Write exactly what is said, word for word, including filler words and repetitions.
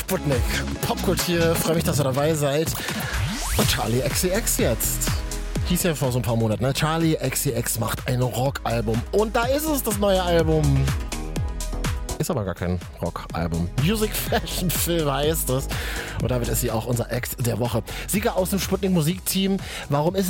Sputnik, Popkult hier, freue mich, dass ihr dabei seid. Und Charli X C X jetzt. Hieß ja vor so ein paar Monaten, ne? Charli X C X macht ein Rockalbum. Und da ist es, das neue Album. Ist aber gar kein Rockalbum. Music Fashion Film heißt es. Und damit ist sie auch unser Act der Woche. Sieger aus dem Sputnik Musikteam. Warum ist